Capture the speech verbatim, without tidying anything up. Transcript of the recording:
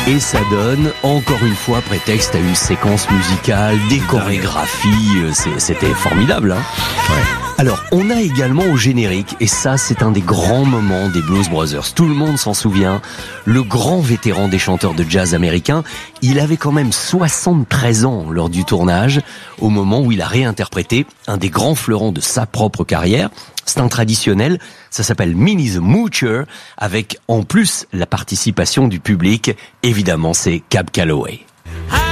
Et ça donne, encore une fois, prétexte à une séquence musicale, des chorégraphies, c'est, c'était formidable. Hein ouais. Alors, on a également au générique, et ça c'est un des grands moments des Blues Brothers, tout le monde s'en souvient, le grand vétéran des chanteurs de jazz américains, il avait quand même soixante-treize ans lors du tournage, au moment où il a réinterprété un des grands fleurons de sa propre carrière. C'est un traditionnel, ça s'appelle Minnie the Moocher, avec en plus la participation du public, évidemment c'est Cab Calloway.